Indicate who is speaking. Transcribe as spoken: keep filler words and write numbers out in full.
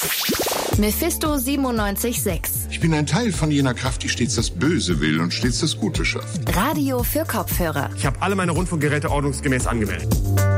Speaker 1: Mephisto siebenundneunzig Komma sechs.
Speaker 2: Ich bin ein Teil von jener Kraft, die stets das Böse will und stets das Gute schafft.
Speaker 1: Radio für Kopfhörer.
Speaker 3: Ich habe alle meine Rundfunkgeräte ordnungsgemäß angemeldet.